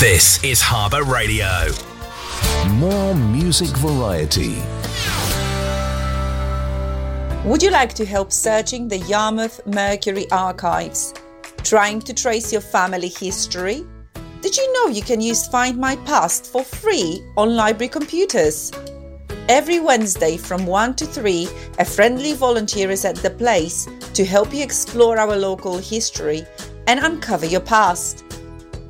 This is Harbour Radio. More music variety. Would you like to help searching the Yarmouth Mercury archives? Trying to trace your family history? Did you know you can use Find My Past for free on library computers? Every Wednesday from 1 to 3, a friendly volunteer is at the place to help you explore our local history and uncover your past.